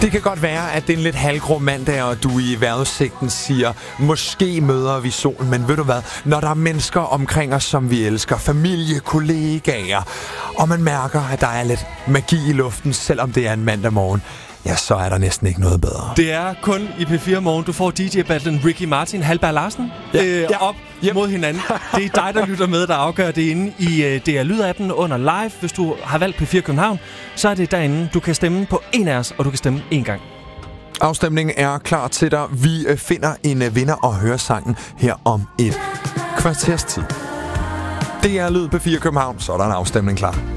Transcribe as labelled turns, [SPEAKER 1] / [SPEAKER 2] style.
[SPEAKER 1] Det kan godt være, at det er en lidt halvgrå mandag, og du i vejrudsigten siger, måske møder vi solen, men ved du hvad? Når der er mennesker omkring os, som vi elsker, familie, kollegaer, og man mærker, at der er lidt magi i luften, selvom det er en mandag morgen, ja, så er der næsten ikke noget bedre.
[SPEAKER 2] Det er kun i P4 Morgen, du får DJ-battlen Ricky Martin, Halberg Larsen op mod hinanden. Det er dig, der lytter med, der afgør det inde i DR Lyd-appen under live. Hvis du har valgt P4 København, så er det derinde. Du kan stemme på en af os, og du kan stemme én gang.
[SPEAKER 1] Afstemningen er klar til dig. Vi finder en vinder og hører sangen her om et kvarters tid. Det er Lyd P4 København, så er der en afstemning klar.